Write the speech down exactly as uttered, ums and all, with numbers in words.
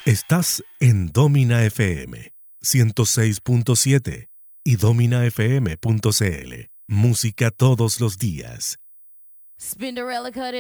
Estás en Domina F M ciento seis punto siete y domina f m punto c l. Música todos los días. Spinderella cut it